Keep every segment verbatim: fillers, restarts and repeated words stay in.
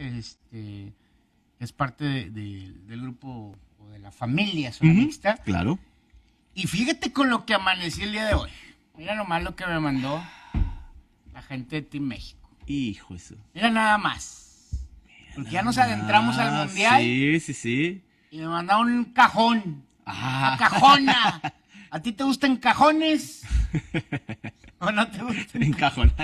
este, es parte de, de, del grupo o de la familia Zona uh-huh, Mixta. Claro. Y fíjate con lo que amanecí el día de hoy. Mira nomás lo que me mandó la gente de Team México. Hijo eso. Mira nada más. Mira Porque ya nos adentramos más. al Mundial. Sí, sí, sí. Y me mandaron un cajón. Ah. Una cajona. ¿A ti te gustan cajones? ¿O no te gustan? Encajonar.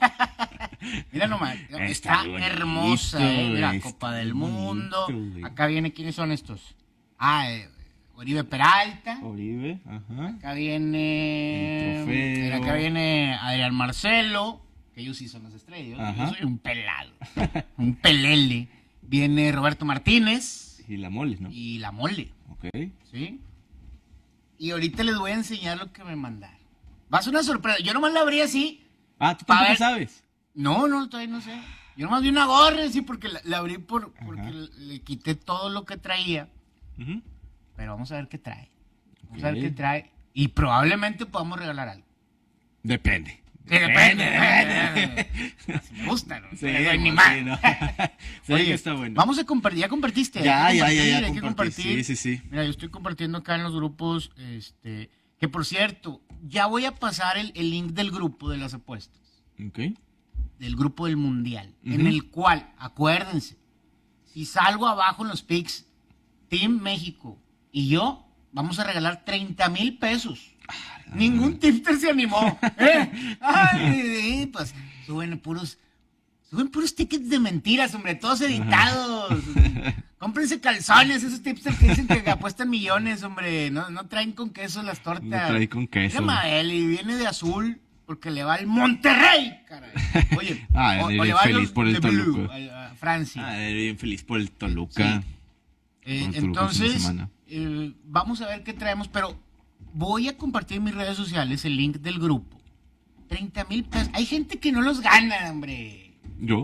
Mira nomás. Está, está bonito, hermosa. Eh. Mira, está Copa del Mundo. Bonito, acá viene, ¿quiénes son estos? Ah, eh, Oribe Peralta. Oribe, ajá. Acá viene... Mira, acá viene Adrián Marcelo. Que ellos sí son las estrellas. Ajá. Yo soy un pelado. Un pelele. Viene Roberto Martínez. Y la Mole, ¿no? Y la Mole. Ok. ¿Sí? Y ahorita les voy a enseñar lo que me mandaron. Va a ser una sorpresa. Yo nomás la abrí así. Ah, ¿tú tampoco sabes? No, no, todavía no sé. Yo nomás vi una gorra así porque la, la abrí por, porque le, le quité todo lo que traía. Uh-huh. Pero vamos a ver qué trae. Vamos okay. a ver qué trae. Y probablemente podamos regalar algo. Depende. Sí, depende, depende. depende. Si me gusta, ¿no? Sí, no ni más. Sí, no. Sí, oye, está bueno. Vamos a compartir, ya compartiste. Ya, ya, ya, ya. Hay que compartir. Sí, sí, sí. Mira, yo estoy compartiendo acá en los grupos, este, que por cierto, ya voy a pasar el, el link del grupo de las apuestas. Ok. Del grupo del Mundial, uh-huh. en el cual, acuérdense, si salgo abajo en los picks, Team México y yo, vamos a regalar treinta mil pesos. Ningún tipster se animó. ¿eh? Ay, pues suben puros, suben puros tickets de mentiras, hombre, todos editados. Cómprense calzones, esos tipsters que dicen que apuestan millones, hombre. No, no traen con queso las tortas. No traen con queso. Mira, Mael, y viene de azul porque le va al Monterrey, caray. Oye, ah, o, o le va feliz por el Toluca. Blue, a, a Francia. Ah, bien feliz por el Toluca. Sí. Eh, el Toluca entonces, eh, vamos a ver qué traemos, pero voy a compartir en mis redes sociales el link del grupo. treinta mil pesos. Hay gente que no los gana, hombre. ¿Yo?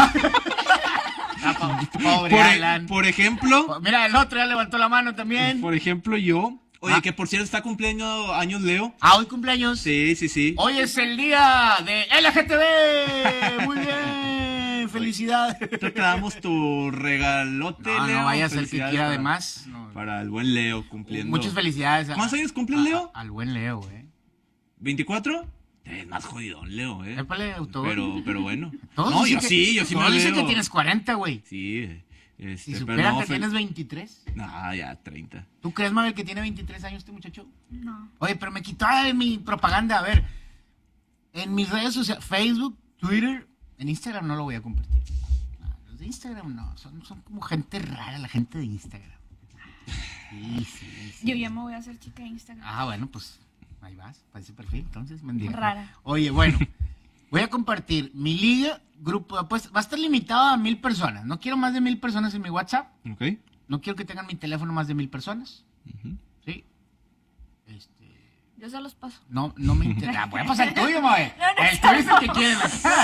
ah, pobre por, Alan. Por ejemplo... Mira, el otro ya levantó la mano también. Por ejemplo, yo... Oye, ah. que por cierto está cumpliendo años Leo. Ah, hoy cumpleaños. Sí, sí, sí. Hoy es el día de L G T B. Muy bien. Felicidades. Te damos tu regalote, no, Leo. No vaya a ser que quiera además. No. Para el buen Leo cumpliendo. Muchas felicidades. A, ¿Cuántos años cumple a, Leo? A, al buen Leo, eh. ¿veinticuatro? Es más jodidón, Leo, eh. Épale, autor. Pero, pero bueno. No, yo que, sí, yo sí me veo. Todos dicen que tienes cuarenta, güey. Sí, este, si supieran no, que fe... tienes veintitrés. No, ya, treinta. ¿Tú crees, Mabel, que tiene veintitrés años este muchacho? No. Oye, pero me quitó de mi propaganda. A ver, en mis redes sociales, Facebook, Twitter, en Instagram no lo voy a compartir. No, los de Instagram no, son, son como gente rara, la gente de Instagram. Sí, sí, sí. Yo ya me voy a hacer chica de Instagram. Ah, bueno, pues ahí vas, para ese perfil, entonces, mendiga. Rara. Oye, bueno, voy a compartir mi liga, grupo de apuestas. Va a estar limitado a mil personas. No quiero más de mil personas en mi WhatsApp. Ok. No quiero que tengan mi teléfono más de mil personas. Uh-huh. Sí. Este... Yo se los paso. No, no me interesa. Voy a pasar el tuyo, Moe. No, no, el tuyo es el que quiere.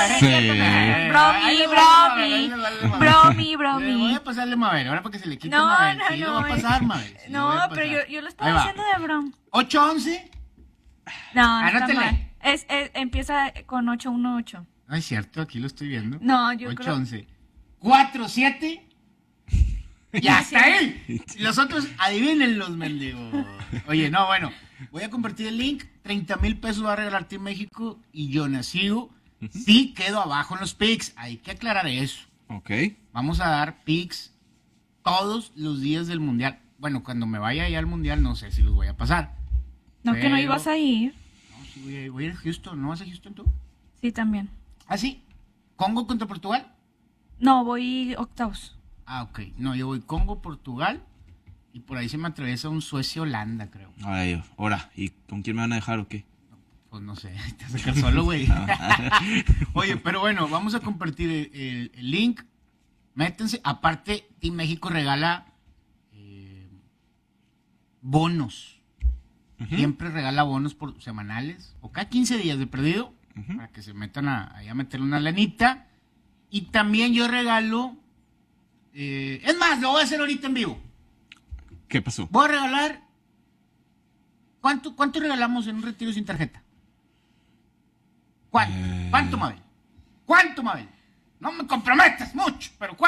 Sí. Bromi, bromi. Bromi, bromi. Voy a pasarle a Mabel, ahora para que se le quite no, Mabel. No, sí, no, lo va a pasar, Mabel. Sí, no, pasar. pero yo, yo lo estaba haciendo de brom. ¿ocho once? No, no está Anótele. mal. Es, es, empieza con ocho uno ocho. No es cierto, aquí lo estoy viendo. No, yo ocho creo... once. cuatro siete. Y hasta él. Los otros, adivinen los mendigos. Oye, no, bueno. Voy a compartir el link. treinta mil pesos va a regalar Team México. Y yo nacido. Uh-huh. Sí quedo abajo en los picks. Hay que aclarar eso. Ok. Vamos a dar picks todos los días del Mundial. Bueno, cuando me vaya allá al Mundial, no sé si los voy a pasar. No, pero... que no ibas a ir. No, sí, voy a, voy a ir a Houston. ¿No vas a Houston tú? Sí, también. ¿Ah, sí? ¿Congo contra Portugal? No, voy octavos. Ah, ok. No, yo voy Congo, Portugal. Y por ahí se me atraviesa un Suecia-Holanda, creo. Ay, ahora, ¿y con quién me van a dejar o qué? Pues no sé, te vas a dejar solo, güey. Oye, pero bueno, vamos a compartir el, el, el link. Métanse. Aparte, Team México regala eh, bonos. Uh-huh. Siempre regala bonos por semanales. O cada quince días de perdido. Uh-huh. Para que se metan a, ahí a meterle una lanita. Y también yo regalo... Eh, es más, lo voy a hacer ahorita en vivo. ¿Qué pasó? Voy a regalar... ¿Cuánto, cuánto regalamos en un retiro sin tarjeta? ¿Cuánto? Eh... ¿Cuánto, Mabel? ¿Cuánto, Mabel? No me comprometas mucho, pero ¿cuánto?